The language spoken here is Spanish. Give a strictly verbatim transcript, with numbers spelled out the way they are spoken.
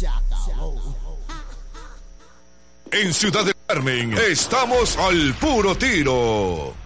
En Ciudad del Carmen estamos al puro tiro.